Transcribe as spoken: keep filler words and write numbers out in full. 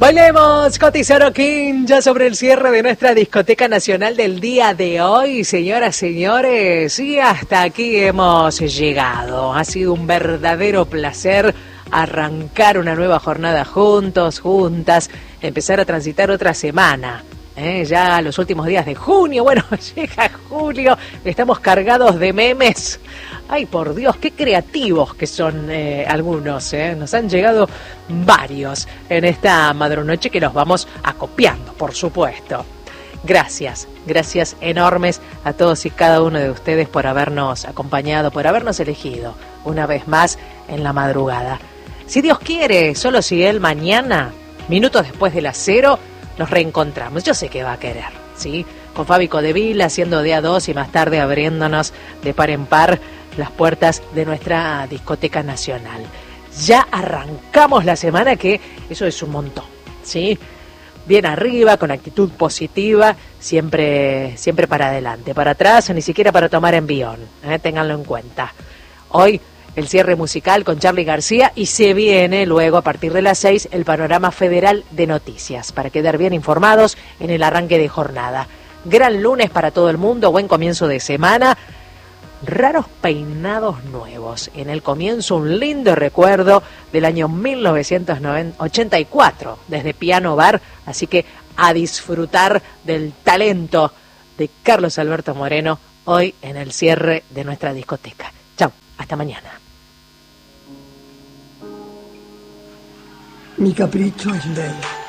Bailemos, Cotizano King, ya sobre el cierre de nuestra discoteca nacional del día de hoy, señoras, señores, y hasta aquí hemos llegado. Ha sido un verdadero placer arrancar una nueva jornada juntos, juntas, empezar a transitar otra semana. Eh, ya los últimos días de junio, bueno, llega julio, estamos cargados de memes. Ay, por Dios, qué creativos que son eh, algunos, eh. Nos han llegado varios en esta madrunoche que los vamos acopiando, por supuesto. Gracias, gracias enormes a todos y cada uno de ustedes por habernos acompañado, por habernos elegido una vez más en la madrugada. Si Dios quiere, solo si Él mañana, minutos después de las cero, nos reencontramos. Yo sé que va a querer, ¿sí? Con Fabi Codevil haciendo de a dos y más tarde abriéndonos de par en par las puertas de nuestra discoteca nacional. Ya arrancamos la semana, que eso es un montón, ¿sí? Bien arriba, con actitud positiva, siempre, siempre para adelante, para atrás, ni siquiera para tomar envión, ¿eh? Ténganlo en cuenta. Hoy el cierre musical con Charly García y se viene luego a partir de las seis el panorama federal de noticias para quedar bien informados en el arranque de jornada. Gran lunes para todo el mundo, buen comienzo de semana. Raros peinados nuevos. En el comienzo un lindo recuerdo del año mil novecientos ochenta y cuatro desde Piano Bar, así que a disfrutar del talento de Carlos Alberto Moreno hoy en el cierre de nuestra discoteca. Chau, hasta mañana. Mi capricho es ley.